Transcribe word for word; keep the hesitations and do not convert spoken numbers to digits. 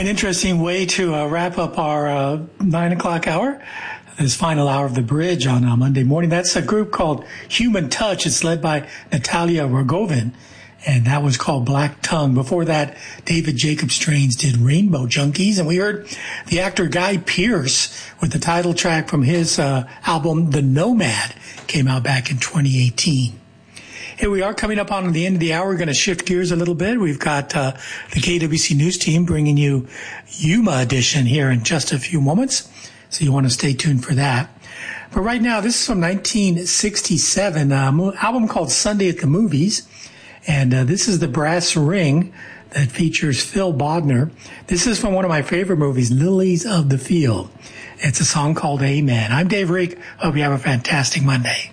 An interesting way to uh, wrap up our uh, nine o'clock hour, this final hour of the bridge on uh, Monday morning. That's a group called Human Touch. It's led by Natalia Rogovin, and that was called Black Tongue. Before that, David Jacob Strains did Rainbow Junkies, and we heard the actor Guy Pearce with the title track from his uh, album The Nomad, came out back in twenty eighteen. Here we are coming up on the end of the hour. We're going to shift gears a little bit. We've got uh, the K W C News team bringing you Yuma Edition here in just a few moments, so you want to stay tuned for that. But right now, this is from nineteen sixty-seven, an uh, album called Sunday at the Movies, and uh, this is The Brass Ring that features Phil Bodner. This is from one of my favorite movies, Lilies of the Field. It's a song called Amen. I'm Dave Rake. Hope you have a fantastic Monday.